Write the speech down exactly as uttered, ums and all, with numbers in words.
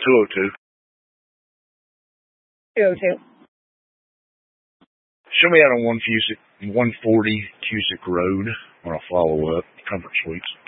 two oh two. two oh two. Show me out on one Cusick, one forty Cusick Road on a follow-up, Comfort Suites.